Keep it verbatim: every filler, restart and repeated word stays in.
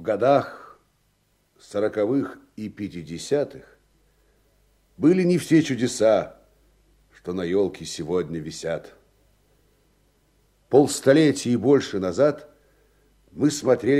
В годах сороковых и пятидесятых были не все чудеса, что на елке сегодня висят. Полстолетия и больше назад мы смотрели